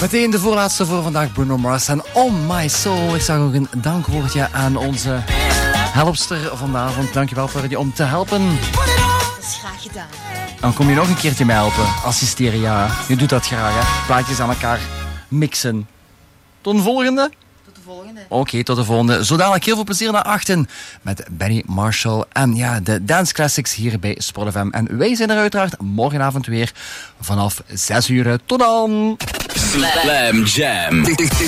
Meteen de voorlaatste voor vandaag, Bruno Mars en On My Soul. Ik zag ook een dankwoordje aan onze helpster vanavond. Dankjewel Ferdy om te helpen. Dat is graag gedaan. Dan kom je nog een keertje mee helpen, assisteren, ja. Je doet dat graag, hè. Plaatjes aan elkaar mixen. Tot de volgende? Tot de volgende. Oké, tot de volgende. Zo dadelijk heel veel plezier naar 8 met Benny Marshall en ja, de Dance Classics hier bij Sport FM. En wij zijn er uiteraard morgenavond weer vanaf 6 uur. Tot dan! Slam Jam.